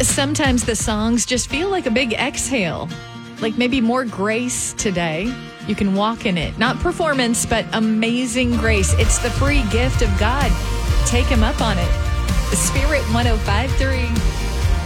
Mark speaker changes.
Speaker 1: Sometimes the songs just feel like a big exhale, like maybe more grace today. You can walk in it. Not performance, but amazing grace. It's the free gift of God. Take him up on it. Spirit 105.3.